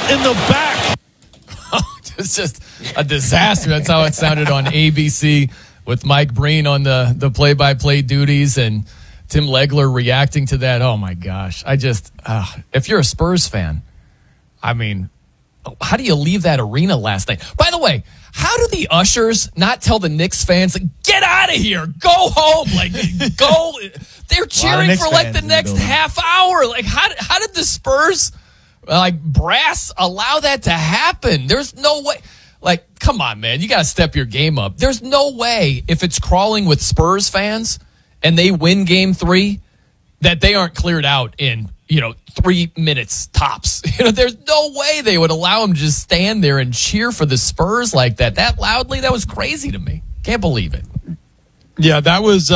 in the back. It's just a disaster. That's how it sounded on ABC with Mike Breen on the play-by-play duties and Tim Legler reacting to that. Oh, my gosh. If you're a Spurs fan, I mean, how do you leave that arena last night? By the way, how do the ushers not tell the Knicks fans, get out of here, go home, go? They're cheering for the next half hour. How did the Spurs brass allow that to happen? There's no way. Come on, man, you got to step your game up. There's no way if it's crawling with Spurs fans and they win Game 3 that they aren't cleared out in 3 minutes tops. There's no way they would allow them to just stand there and cheer for the Spurs like that loudly. That was crazy to me. Can't believe it. Yeah, that was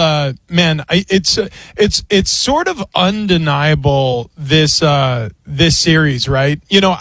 it's sort of undeniable this series, right?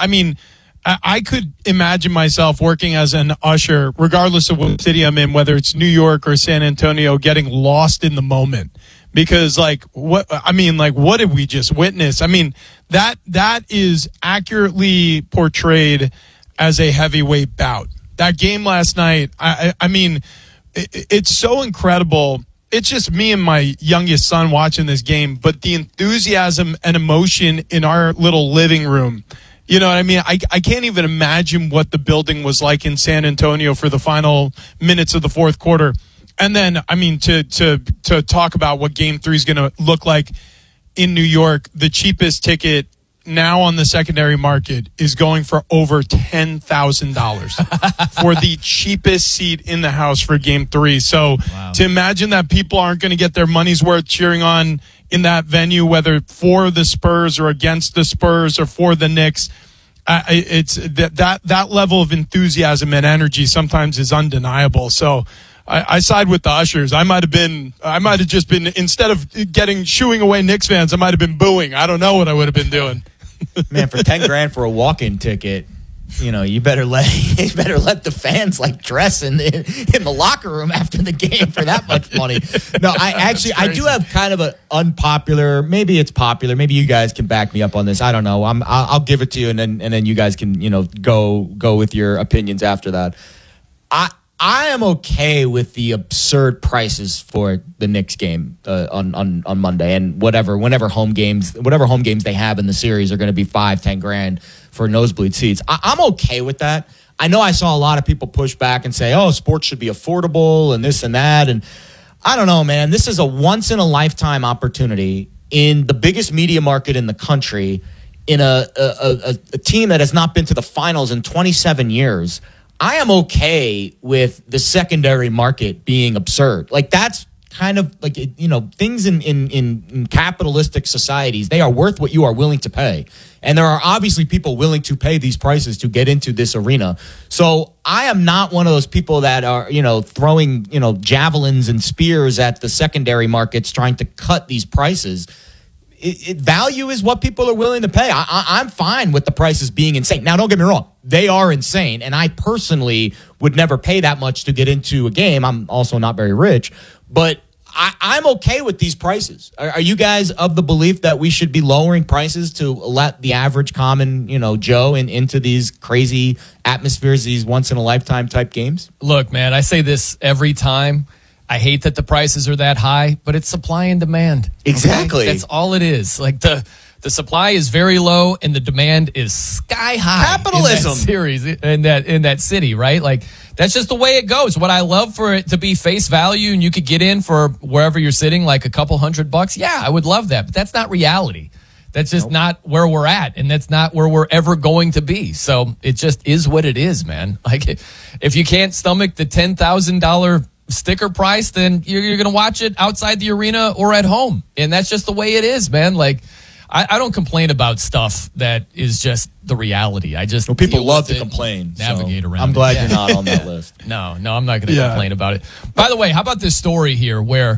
I could imagine myself working as an usher, regardless of what city I'm in, whether it's New York or San Antonio, getting lost in the moment. Because what did we just witness? I mean, that is accurately portrayed as a heavyweight bout. That game last night, I mean, it's so incredible. It's just me and my youngest son watching this game, but the enthusiasm and emotion in our little living room. You know what I mean? I can't even imagine what the building was like in San Antonio for the final minutes of the fourth quarter. And then, I mean, to talk about what Game 3 is going to look like in New York, the cheapest ticket now on the secondary market is going for over $10,000 for the cheapest seat in the house for Game 3. So to imagine that people aren't going to get their money's worth cheering on in that venue, whether for the Spurs or against the Spurs or for the Knicks, it's that level of enthusiasm and energy sometimes is undeniable. So I side with the ushers. I might have just been, instead of shooing away Knicks fans, I might have been booing. I don't know what I would have been doing. Man, for $10,000 for a walk-in ticket, you better let the fans dress in the locker room after the game for that much money. No, I do have kind of an unpopular. Maybe it's popular. Maybe you guys can back me up on this. I don't know. I'll give it to you, and then you guys can go with your opinions after that. I am okay with the absurd prices for the Knicks game on Monday, and whenever home games they have in the series are going to be $5-10 for nosebleed seats. I'm okay with that. I know I saw a lot of people push back and say, "Oh, sports should be affordable and this and that," and I don't know, man. This is a once in a lifetime opportunity in the biggest media market in the country, in a team that has not been to the finals in 27 years. I am okay with the secondary market being absurd. That's kind of things in capitalistic societies, they are worth what you are willing to pay. And there are obviously people willing to pay these prices to get into this arena. So I am not one of those people that are, throwing, javelins and spears at the secondary markets trying to cut these prices. Value is what people are willing to pay. I'm fine with the prices being insane. Now, don't get me wrong. They are insane, and I personally would never pay that much to get into a game. I'm also not very rich, but I'm okay with these prices. Are you guys of the belief that we should be lowering prices to let the average common, Joe into these crazy atmospheres, these once-in-a-lifetime type games? Look, man, I say this every time. I hate that the prices are that high, but it's supply and demand. Exactly. Okay? That's all it is. The supply is very low and the demand is sky high. Capitalism. In that series, in that city, right? That's just the way it goes. What I love for it to be face value and you could get in for wherever you're sitting, a couple $100. Yeah, I would love that, but that's not reality. That's just not where we're at, and that's not where we're ever going to be. So it just is what it is, man. If you can't stomach the $10,000 sticker price, then you're going to watch it outside the arena or at home. And that's just the way it is, man. I don't complain about stuff that is just the reality. People love to complain. Navigate around. I'm glad you're not on that list. No, I'm not going to complain about it. By the way, how about this story here where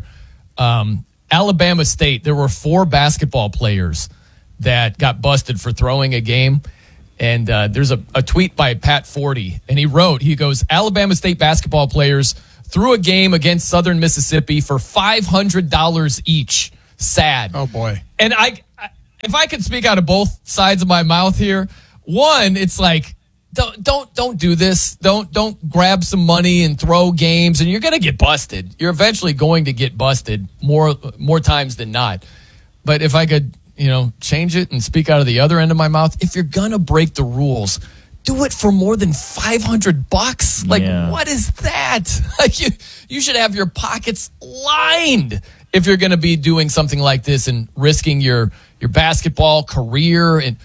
Alabama State, there were 4 basketball players that got busted for throwing a game. And there's a tweet by Pat Forty, and he goes, Alabama State basketball players threw a game against Southern Mississippi for $500 each. Sad. Oh, boy. And if I could speak out of both sides of my mouth here, One, it's like, don't do this. Don't grab some money and throw games, and you're going to get busted. You're eventually going to get busted more times than not. But if I could, change it and speak out of the other end of my mouth, if you're going to break the rules, do it for more than $500. Like, What is that? Like, you should have your pockets lined if you're going to be doing something like this and risking your basketball career and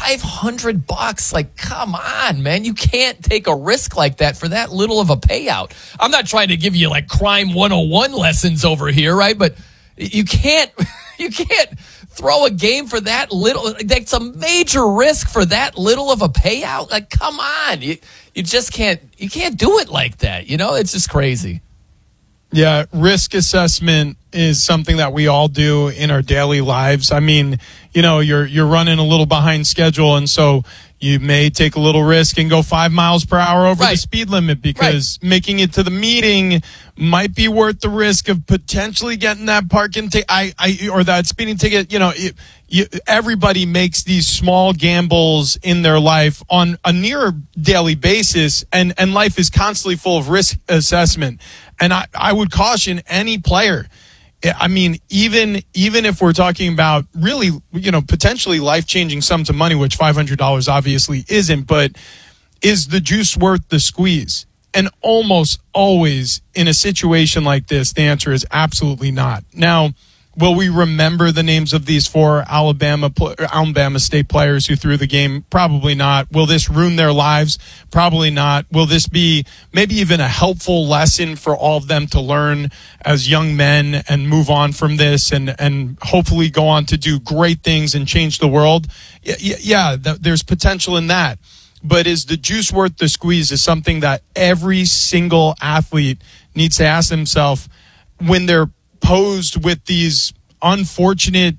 $500. Like, come on, man. You can't take a risk like that for that little of a payout. I'm not trying to give you like crime 101 lessons over here, right? But you can't throw a game for that little. That's a major risk for that little of a payout. Like, come on. You just can't do it like that. It's just crazy. Yeah, risk assessment is something that we all do in our daily lives. I mean, you're running a little behind schedule, and so you may take a little risk and go 5 miles per hour over the speed limit because making it to the meeting might be worth the risk of potentially getting that parking ticket or that speeding ticket. Everybody makes these small gambles in their life on a near daily basis, and life is constantly full of risk assessment. And I would caution any player. I mean, even if we're talking about really, potentially life-changing sums of money, which $500 obviously isn't, but is the juice worth the squeeze? And almost always in a situation like this, the answer is absolutely not. Now, will we remember the names of these 4 Alabama State players who threw the game? Probably not. Will this ruin their lives? Probably not. Will this be maybe even a helpful lesson for all of them to learn as young men and move on from this and hopefully go on to do great things and change the world? Yeah, there's potential in that. But is the juice worth the squeeze is something that every single athlete needs to ask themselves when they're posed with these unfortunate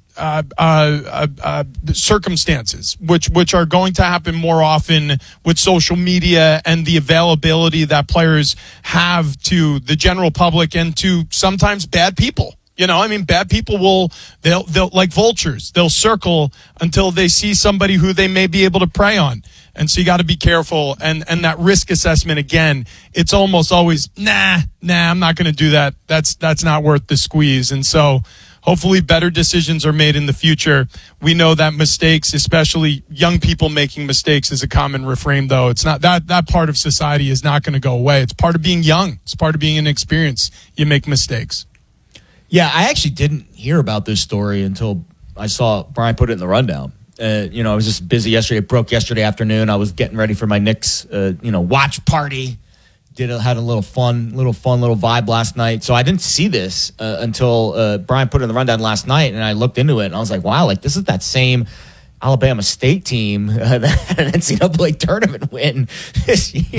circumstances, which are going to happen more often with social media and the availability that players have to the general public and to sometimes bad people. Bad people they'll like vultures. They'll circle until they see somebody who they may be able to prey on. And so you got to be careful. And that risk assessment, again, it's almost always, nah, I'm not going to do that. That's not worth the squeeze. And so hopefully better decisions are made in the future. We know that mistakes, especially young people making mistakes, is a common refrain, though. It's not that part of society is not going to go away. It's part of being young. It's part of being inexperienced. You make mistakes. Yeah, I actually didn't hear about this story until I saw Brian put it in the rundown. I was just busy yesterday. It broke yesterday afternoon. I was getting ready for my Knicks, watch party. Had a little fun vibe last night. So I didn't see this until Brian put it in the rundown last night, and I looked into it, and I was like, wow, this is that same Alabama State team that had an NCAA tournament win this year.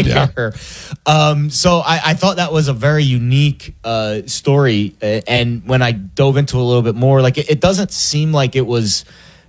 Yeah. So I thought that was a very unique story. And when I dove into it a little bit more, it doesn't seem like it was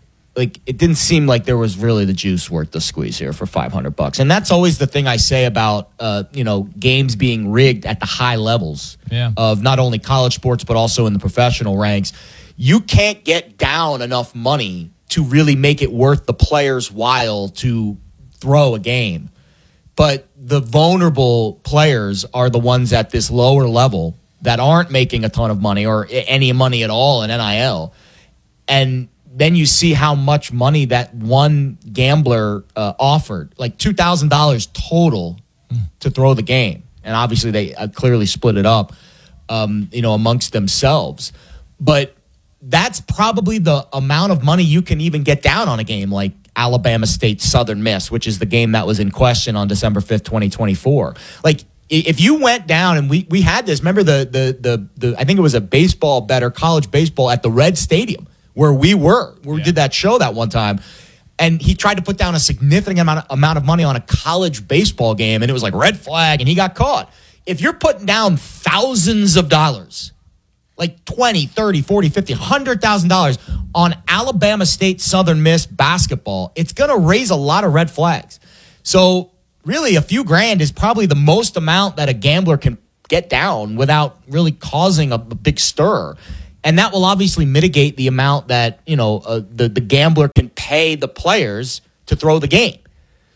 it didn't seem like there was really the juice worth the squeeze here for $500. And that's always the thing I say about, games being rigged at the high levels of not only college sports, but also in the professional ranks. You can't get down enough money to really make it worth the player's while to throw a game. But the vulnerable players are the ones at this lower level that aren't making a ton of money or any money at all in NIL. And then you see how much money that one gambler offered, like $2,000 total to throw the game. And obviously they clearly split it up, amongst themselves. But that's probably the amount of money you can even get down on a game like Alabama State Southern Miss, which is the game that was in question on December 5th, 2024. If you went down and we had this, remember the I think it was a baseball bet or college baseball at the Red Stadium where we did that show that one time, and he tried to put down a significant amount of money on a college baseball game, and it was like red flag, and he got caught. If you're putting down thousands of dollars, like $20, $30, $40, $50, $100,000 on Alabama State Southern Miss basketball, it's going to raise a lot of red flags. So really, a few grand is probably the most amount that a gambler can get down without really causing a big stir. And that will obviously mitigate the amount that, the gambler can pay the players to throw the game.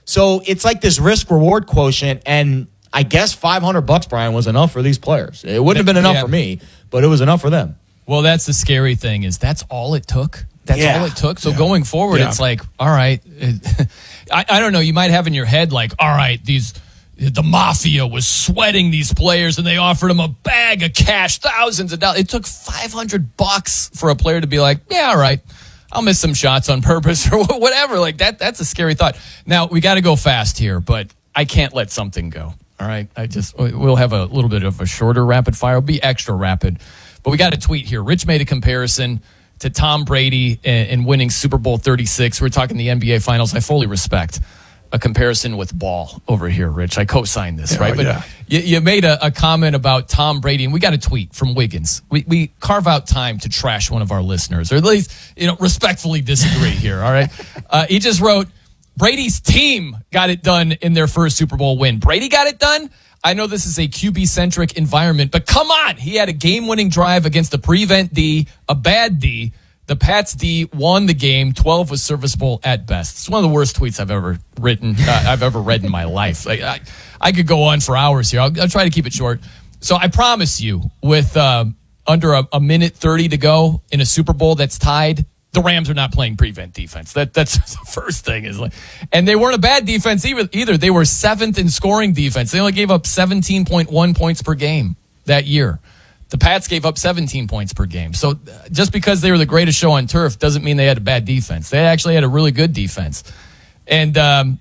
So it's like this risk reward quotient, and I guess $500, Brian, was enough for these players. It wouldn't have been enough for me, but it was enough for them. Well, that's the scary thing is that's all it took. That's all it took. So going forward, it's like, all right, I don't know. You might have in your head like, all right, the mafia was sweating these players and they offered them a bag of cash, thousands of dollars. It took $500 for a player to be like, yeah, all right, I'll miss some shots on purpose or whatever. Like that's a scary thought. Now we got to go fast here, but I can't let something go. All right. We'll have a little bit of a shorter rapid fire. It'll be extra rapid, but we got a tweet here. Rich made a comparison to Tom Brady in winning Super Bowl 36. We're talking the NBA Finals. I fully respect a comparison with ball over here, Rich. I co-signed this, right? But you made a comment about Tom Brady, and we got a tweet from Wiggins. We carve out time to trash one of our listeners, or at least respectfully disagree here, all right? He just wrote, Brady's team got it done in their first Super Bowl win. Brady got it done? I know this is a QB-centric environment, but come on. He had a game-winning drive against the prevent D, a bad D. The Pats D won the game. 12 was serviceable at best. It's one of the worst tweets I've ever written, I've ever read in my life. Like, I could go on for hours here. I'll try to keep it short. So I promise you, with under a minute 30 to go in a Super Bowl that's tied, the Rams are not playing prevent defense. That's the first thing. And they weren't a bad defense either. They were 7th in scoring defense. They only gave up 17.1 points per game that year. The Pats gave up 17 points per game. So just because they were the greatest show on turf doesn't mean they had a bad defense. They actually had a really good defense. And,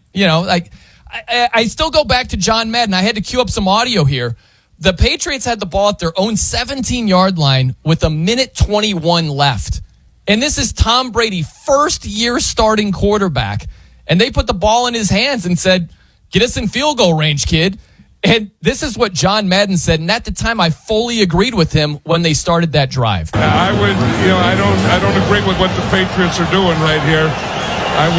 I still go back to John Madden. I had to cue up some audio here. The Patriots had the ball at their own 17-yard line with a minute 21 left. And this is Tom Brady, first-year starting quarterback. And they put the ball in his hands and said, get us in field goal range, kid. And this is what John Madden said. And at the time, I fully agreed with him when they started that drive. I don't agree with what the Patriots are doing right here. I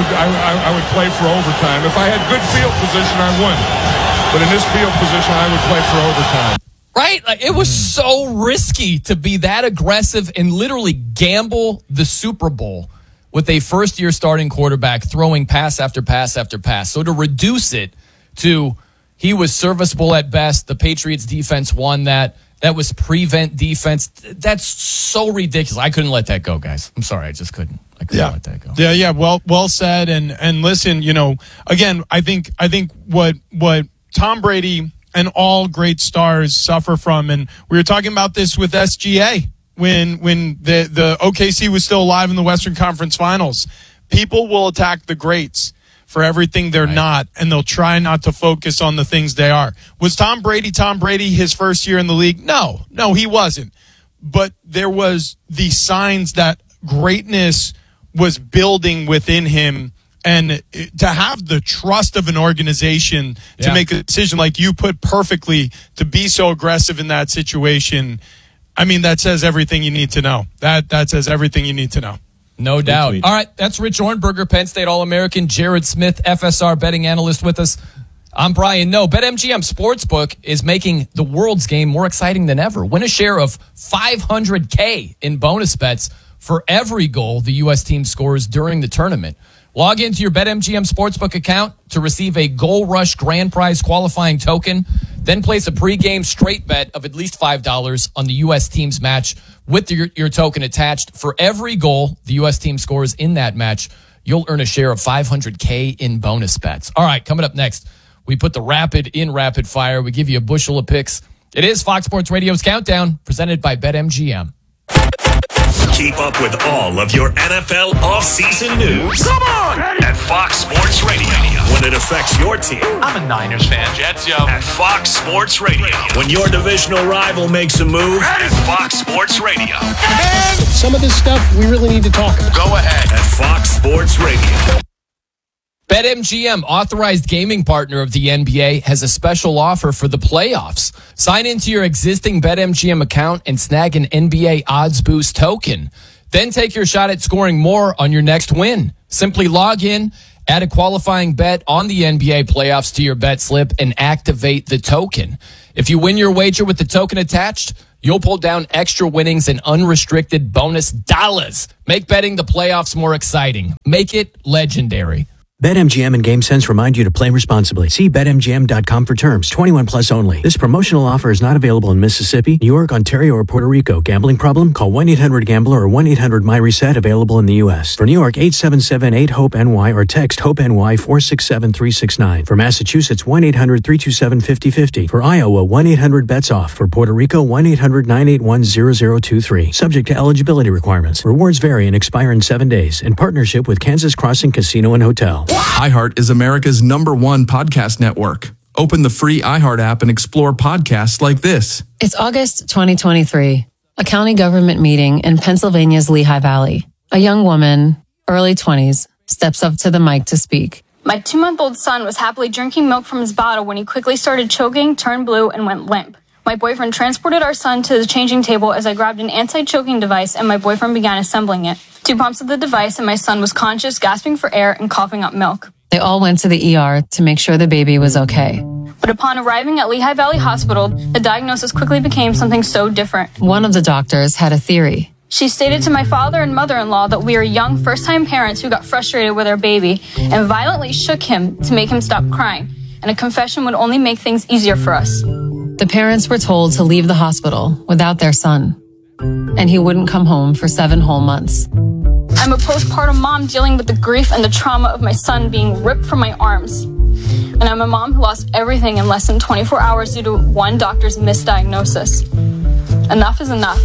would play for overtime. If I had good field position, I would. But in this field position, I would play for overtime. Right? Like, it was so risky to be that aggressive and literally gamble the Super Bowl with a first-year starting quarterback throwing pass after pass after pass. So to reduce it to he was serviceable at best, the Patriots defense won that. That was prevent defense. That's so ridiculous. I couldn't let that go, guys. I'm sorry. I just couldn't. I couldn't let that go. Yeah. Well said. And listen, again, I think what Tom Brady and all great stars suffer from, and we were talking about this with SGA when the OKC was still alive in the Western Conference Finals. People will attack the greats for everything they're not, and they'll try not to focus on the things they are. Was Tom Brady his first year in the league? No, he wasn't. But there was the signs that greatness was building within him. And to have the trust of an organization to make a decision like you put perfectly, to be so aggressive in that situation, I mean, that says everything you need to know. That says everything you need to know. No doubt. All right, that's Rich Ornberger, Penn State All-American, Jared Smith, FSR betting analyst with us. I'm Brian Noe. BetMGM Sportsbook is making the world's game more exciting than ever. Win a share of $500K in bonus bets for every goal the U.S. team scores during the tournament. Log into your BetMGM Sportsbook account to receive a Goal Rush Grand Prize qualifying token. Then place a pregame straight bet of at least $5 on the U.S. team's match with your token attached. For every goal the U.S. team scores in that match, you'll earn a share of $500K in bonus bets. All right, coming up next, we put the rapid in rapid fire. We give you a bushel of picks. It is Fox Sports Radio's Countdown, presented by BetMGM. Keep up with all of your NFL offseason news. Come on! At Fox Sports Radio. When it affects your team. I'm a Niners fan. Jets, yo. At Fox Sports Radio. When your divisional rival makes a move. At Fox Sports Radio. And some of this stuff we really need to talk about. Go ahead. At Fox Sports Radio. BetMGM, authorized gaming partner of the NBA, has a special offer for the playoffs. Sign into your existing BetMGM account and snag an NBA Odds Boost token. Then take your shot at scoring more on your next win. Simply log in, add a qualifying bet on the NBA playoffs to your bet slip, and activate the token. If you win your wager with the token attached, you'll pull down extra winnings and unrestricted bonus dollars. Make betting the playoffs more exciting. Make it legendary. BetMGM and GameSense remind you to play responsibly. See BetMGM.com for terms. 21 plus only. This promotional offer is not available in Mississippi, New York, Ontario, or Puerto Rico. Gambling problem? Call 1-800-GAMBLER or 1-800-MyReset. Available in the U.S. For New York, 877-8-HOPE-NY or text HOPE-NY 467-369. For Massachusetts, 1-800-327-5050. For Iowa, 1-800-BETS-OFF. For Puerto Rico, 1-800-981-0023. Subject to eligibility requirements. Rewards vary and expire in 7 days. In partnership with Kansas Crossing Casino and Hotel. iHeart is America's #1 podcast network. Open the free iHeart app and explore podcasts like this. It's August 2023, a county government meeting in Pennsylvania's Lehigh Valley. A young woman, early 20s, steps up to the mic to speak. My 2-month-old son was happily drinking milk from his bottle when he quickly started choking, turned blue, and went limp. My boyfriend transported our son to the changing table as I grabbed an anti-choking device and my boyfriend began assembling it. 2 pumps of the device and my son was conscious, gasping for air and coughing up milk. They all went to the ER to make sure the baby was okay. But upon arriving at Lehigh Valley Hospital, the diagnosis quickly became something so different. One of the doctors had a theory. She stated to my father and mother-in-law that we are young first-time parents who got frustrated with our baby and violently shook him to make him stop crying. And a confession would only make things easier for us. The parents were told to leave the hospital without their son, and he wouldn't come home for 7 whole months. I'm a postpartum mom dealing with the grief and the trauma of my son being ripped from my arms. And I'm a mom who lost everything in less than 24 hours due to one doctor's misdiagnosis. Enough is enough.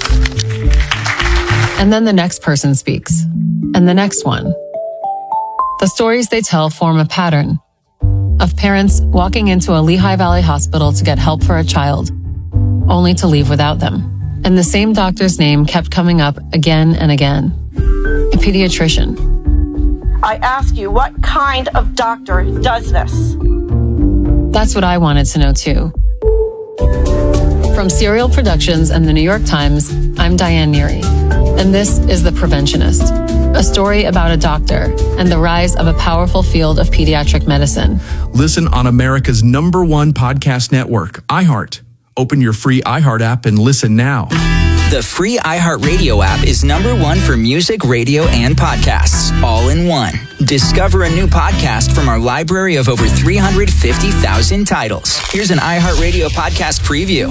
And then the next person speaks, and the next one. The stories they tell form a pattern of parents walking into a Lehigh Valley hospital to get help for a child, only to leave without them. And the same doctor's name kept coming up again and again. A pediatrician. I ask you, what kind of doctor does this? That's what I wanted to know too. From Serial Productions and the New York Times, I'm Diane Neary, and this is The Preventionist, a story about a doctor and the rise of a powerful field of pediatric medicine. Listen on America's #1 podcast network, iHeart. Open your free iHeart app and listen now. The free iHeartRadio app is #1 for music, radio, and podcasts, all in one. Discover a new podcast from our library of over 350,000 titles. Here's an iHeartRadio podcast preview.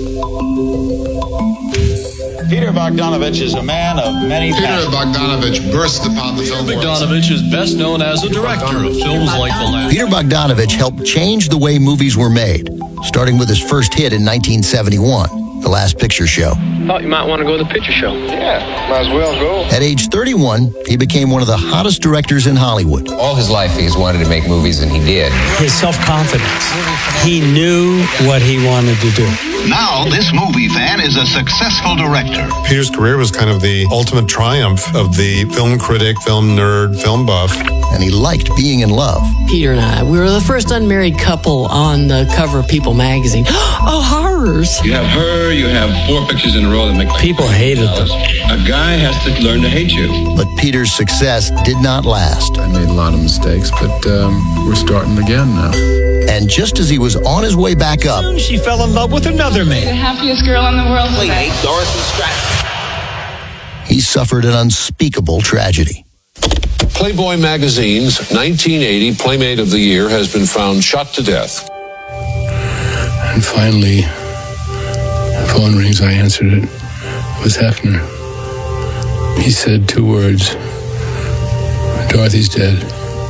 Peter Bogdanovich is a man of many passions. Peter Bogdanovich burst upon the film world. Bogdanovich is best known as a director of films like The Last. Peter Bogdanovich helped change the way movies were made, starting with his first hit in 1971, The Last Picture Show. Thought you might want to go to the picture show. Yeah, might as well go. At age 31, he became one of the hottest directors in Hollywood. All his life he's wanted to make movies, and he did. His self-confidence. He knew what he wanted to do. Now, this movie fan is a successful director. Peter's career was kind of the ultimate triumph of the film critic, film nerd, film buff. And he liked being in love. Peter and I, we were the first unmarried couple on the cover of People magazine. Oh, horrors! You have her, you have 4 pictures in a row that make people hated them. A guy has to learn to hate you. But Peter's success did not last. I made a lot of mistakes, but we're starting again now. And just as he was on his way back up, she fell in love with another man. The happiest girl in the world. Dorothy Stratton. he suffered an unspeakable tragedy. Playboy magazine's 1980 Playmate of the Year has been found shot to death. And finally, the phone rings. I answered it. It was Hefner. He said 2 words. Dorothy's dead.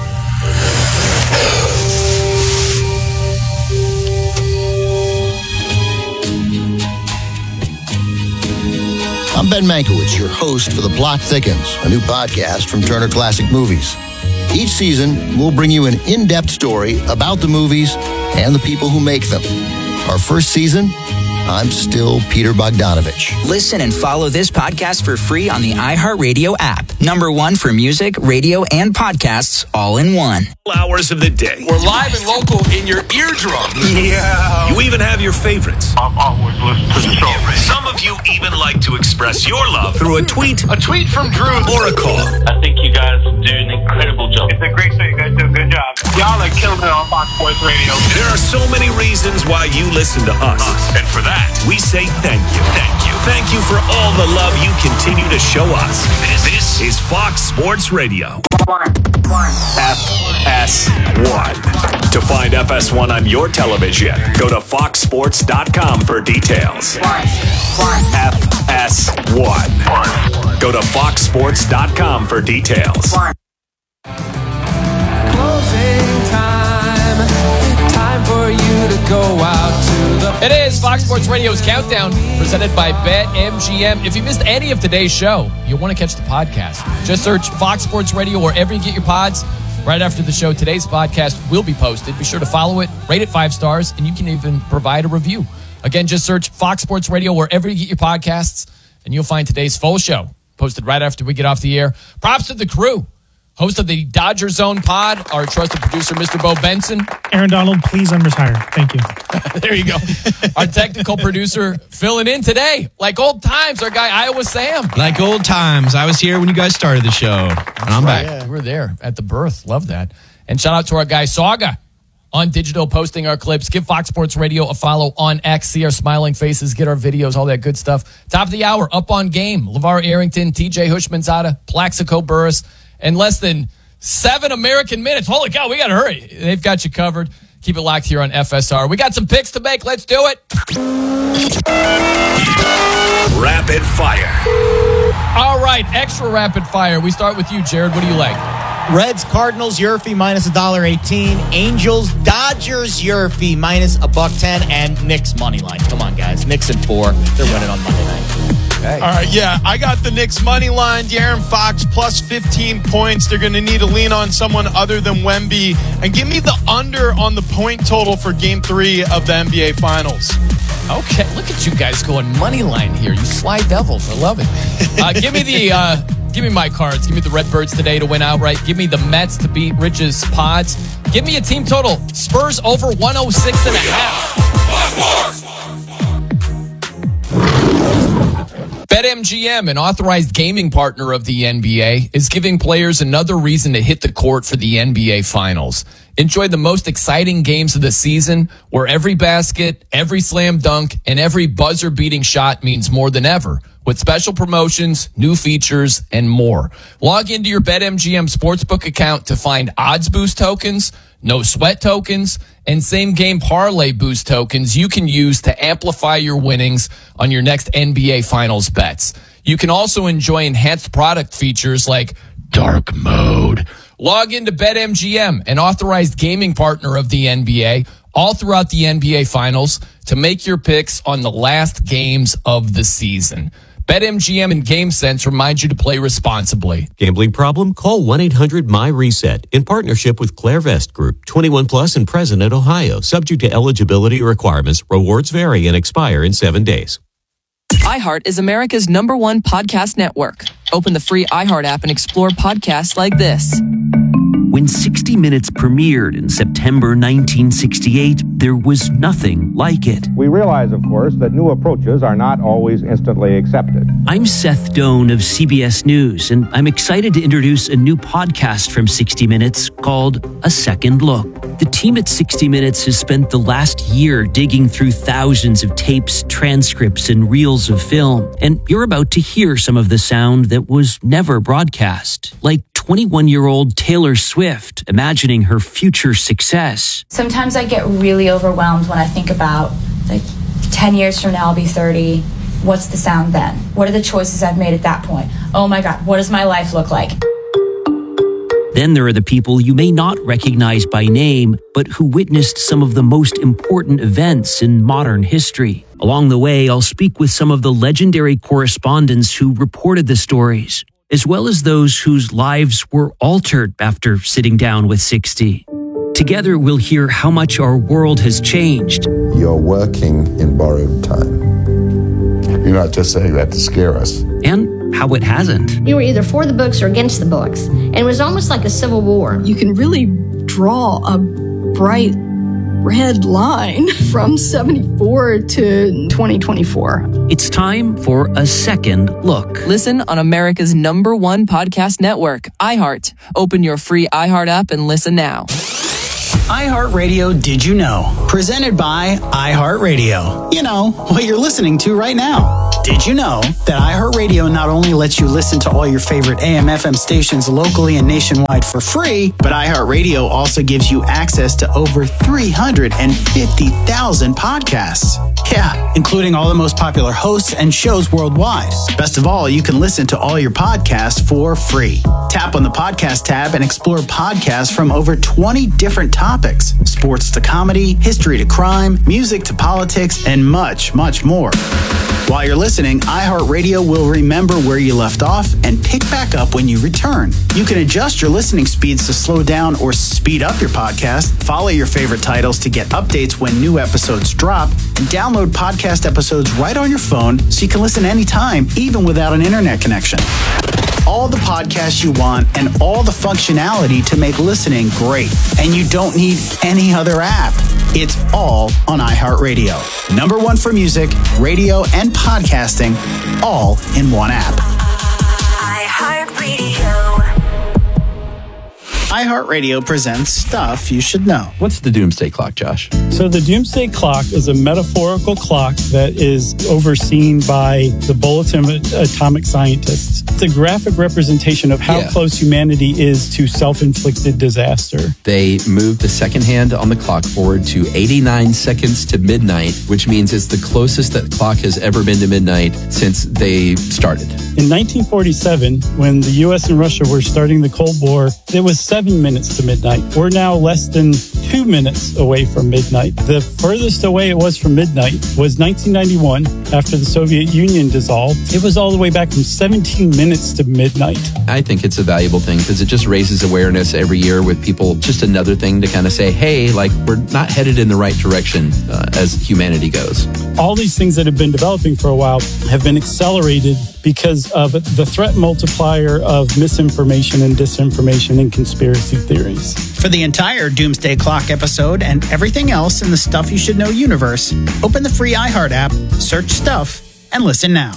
I'm Ben Mankiewicz, your host for The Plot Thickens, a new podcast from Turner Classic Movies. Each season, we'll bring you an in-depth story about the movies and the people who make them. Our first season, I'm still Peter Bogdanovich. Listen and follow this podcast for free on the iHeartRadio app. #1 for music, radio, and podcasts all in one. Hours of the day. We're live and local in your eardrum. Yeah. You even have your favorites. I've always listened to the show. Some of you even like to express your love through a tweet. A tweet from Drew. Or a call. I think you guys do an incredible job. It's a great show. You guys do a good job. Y'all are killing it on Fox Sports Radio. There are so many reasons why you listen to us. And for that, we say thank you. Thank you. Thank you for all the love you continue to show us. This is Fox Sports Radio. FS1. To find FS1 on your television, go to foxsports.com for details. FS1. Go to foxsports.com for details. Closing time. Time for you to go out to the... It is Fox Sports Radio's Countdown, presented by BetMGM. If you missed any of today's show, you'll want to catch the podcast. Just search Fox Sports Radio wherever you get your pods. Right after the show, today's podcast will be posted. Be sure to follow it, rate it 5 stars, and you can even provide a review. Again, just search Fox Sports Radio wherever you get your podcasts, and you'll find today's full show posted right after we get off the air. Props to the crew. Host of the Dodger Zone pod, our trusted producer, Mr. Bo Benson. Aaron Donald, please unretire. Thank you. There you go. Our technical producer filling in today. Like old times, our guy Iowa Sam. Like old times. I was here when you guys started the show. And I'm back. Yeah. We were there at the birth. Love that. And shout out to our guy Saga on digital, posting our clips. Give Fox Sports Radio a follow on X. See our smiling faces, get our videos, all that good stuff. Top of the hour, Up on Game. LeVar Arrington, TJ Hushmanzada, Plaxico Burress. And less than 7 American minutes. Holy cow, we got to hurry. They've got you covered. Keep it locked here on FSR. We got some picks to make. Let's do it. Rapid fire. All right, extra rapid fire. We start with you, Jared. What do you like? Reds, Cardinals, Yurfie minus $1.18. Angels, Dodgers, Yurfie minus $1.10. And Knicks money line. Come on, guys. Knicks and 4. They're winning on Monday night. Okay. All right, yeah, I got the Knicks money line. De'Aaron Fox plus 15 points. They're going to need to lean on someone other than Wemby. And give me the under on the point total for Game 3 of the NBA Finals. Okay, look at you guys going money line here. You sly devils. I love it. Give me my cards. Give me the Redbirds today to win outright. Give me the Mets to beat Rich's Pods. Give me a team total. Spurs over 106.5. BetMGM, an authorized gaming partner of the NBA, is giving players another reason to hit the court for the NBA Finals. Enjoy the most exciting games of the season, where every basket, every slam dunk, and every buzzer-beating shot means more than ever, with special promotions, new features, and more. Log into your BetMGM Sportsbook account to find odds boost tokens, no sweat tokens, and same game parlay boost tokens you can use to amplify your winnings on your next NBA Finals bets. You can also enjoy enhanced product features like dark mode. Log into BetMGM, an authorized gaming partner of the NBA, all throughout the NBA Finals to make your picks on the last games of the season. BetMGM and GameSense remind you to play responsibly. Gambling problem? Call 1-800-MY-RESET in partnership with Clairvest Group. 21 plus and present in Ohio. Subject to eligibility requirements. Rewards vary and expire in 7 days. iHeart is America's #1 podcast network. Open the free iHeart app and explore podcasts like this. When 60 Minutes premiered in September 1968, there was nothing like it. We realize, of course, that new approaches are not always instantly accepted. I'm Seth Doan of CBS News, and I'm excited to introduce a new podcast from 60 Minutes called A Second Look. The team at 60 Minutes has spent the last year digging through thousands of tapes, transcripts, and reels of film, and you're about to hear some of the sound that was never broadcast, like 21-year-old Taylor Swift imagining her future success. Sometimes I get really overwhelmed when I think about, 10 years from now I'll be 30. What's the sound then? What are the choices I've made at that point? Oh my God, what does my life look like? Then there are the people you may not recognize by name, but who witnessed some of the most important events in modern history. Along the way, I'll speak with some of the legendary correspondents who reported the stories, as well as those whose lives were altered after sitting down with 60. Together, we'll hear how much our world has changed. You're working in borrowed time. You're not just saying that to scare us. And how it hasn't. You were either for the books or against the books. And it was almost like a civil war. You can really draw a bright red line from 74 to 2024. It's time for A Second Look. Listen on America's #1 podcast network, iHeart. Open your free iHeart app and listen now. iHeartRadio Did You Know? Presented by iHeartRadio. You know, what you're listening to right now. Did you know that iHeartRadio not only lets you listen to all your favorite AM/FM stations locally and nationwide for free, but iHeartRadio also gives you access to over 350,000 podcasts. Yeah, including all the most popular hosts and shows worldwide. Best of all, you can listen to all your podcasts for free. Tap on the podcast tab and explore podcasts from over 20 different topics. Sports to comedy, history to crime, music to politics, and much, much more. While you're listening, iHeartRadio will remember where you left off and pick back up when you return. You can adjust your listening speeds to slow down or speed up your podcast, follow your favorite titles to get updates when new episodes drop, and download podcast episodes right on your phone so you can listen anytime, even without an internet connection. All the podcasts you want and all the functionality to make listening great. And you don't need any other app. It's all on iHeartRadio. Number one for music, radio, and podcasting, all in one app. iHeartRadio. iHeartRadio presents Stuff You Should Know. What's the Doomsday Clock, Josh? So the Doomsday Clock is a metaphorical clock that is overseen by the Bulletin of Atomic Scientists. It's a graphic representation of how close humanity is to self-inflicted disaster. They moved the second hand on the clock forward to 89 seconds to midnight, which means it's the closest that clock has ever been to midnight since they started. In 1947, when the U.S. and Russia were starting the Cold War, it was 7 minutes to midnight. We're now less than 2 minutes away from midnight. The furthest away it was from midnight was 1991, after the Soviet Union dissolved. It was all the way back from 17 minutes to midnight. I think it's a valuable thing because it just raises awareness every year with people. Just another thing to kind of say, hey, like, we're not headed in the right direction as humanity goes. All these things that have been developing for a while have been accelerated because of the threat multiplier of misinformation and disinformation and conspiracy theories. For the entire Doomsday Clock episode and everything else in the Stuff You Should Know universe, open the free iHeart app, search Stuff, and listen now.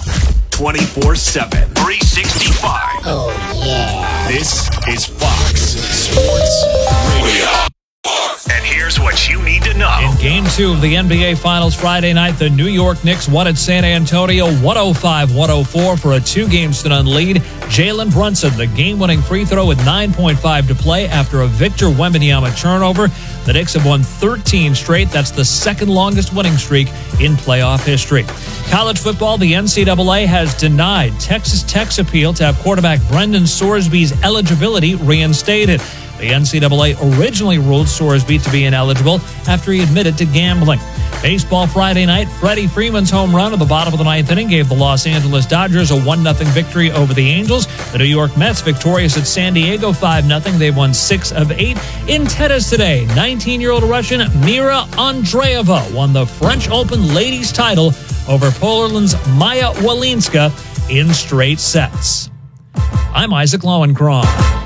24/7, 365. Oh, yeah. This is Fox Sports Radio. And here's what you need to know. In Game 2 of the NBA Finals Friday night, the New York Knicks won at San Antonio 105-104 for a 2-to-none lead. Jalen Brunson, the game-winning free throw with 9.5 to play after a Victor Wembanyama turnover. The Knicks have won 13 straight. That's the second longest winning streak in playoff history. College football, the NCAA has denied Texas Tech's appeal to have quarterback Brendan Sorsby's eligibility reinstated. The NCAA originally ruled Sorsby to be ineligible after he admitted to gambling. Baseball Friday night, Freddie Freeman's home run at the bottom of the ninth inning gave the Los Angeles Dodgers a 1-0 victory over the Angels. The New York Mets victorious at San Diego 5-0. They've won 6 of 8. In tennis today, 19-year-old Russian Mira Andreeva won the French Open ladies title over Poland's Maya Walinska in straight sets. I'm Isaac Lowenkron.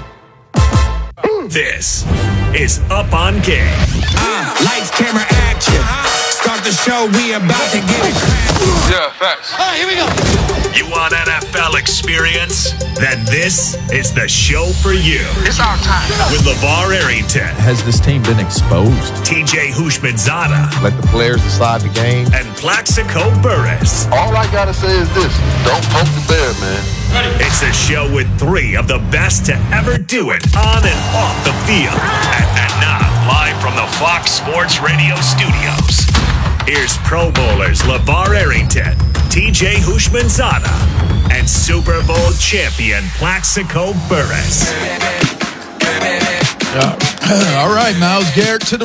This is Up on Game. Lights, camera, action. Start the show, we about to get it cracking. Yeah, facts. All right, here we go. You want NFL experience? Then this is the show for you. It's our time. With LeVar Arrington. Has this team been exposed? TJ Houshmandzadeh. Let the players decide the game. And Plaxico Burress. All I gotta say is this: don't poke the bear, man. It's a show with 3 of the best to ever do it on and off the field. And now, live from the Fox Sports Radio studios, here's Pro Bowlers LeVar Arrington, TJ Houshmandzadeh, and Super Bowl champion Plaxico Burress. All right, Myles Garrett to the